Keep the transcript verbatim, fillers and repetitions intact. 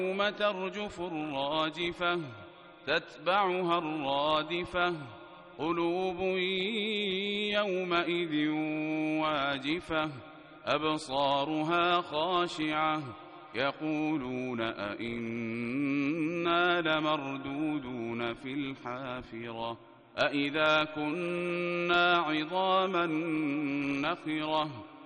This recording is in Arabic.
يوم ترجف الراجفة تتبعها الرادفة قلوب يومئذ واجفة أبصارها خاشعة يقولون أئنا لمردودون في الحافرة أئذا كنا عظاما نخرة